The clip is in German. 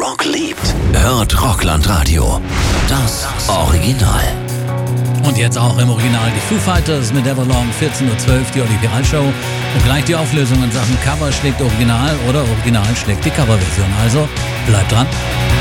Rock liebt, hört Rockland-Radio. Das Original. Und jetzt auch im Original die Foo Fighters mit Everlong, 14:12 Uhr, die Olli-Piral-Show. Und gleich die Auflösung in Sachen Cover schlägt Original oder Original schlägt die Coverversion. Also bleibt dran.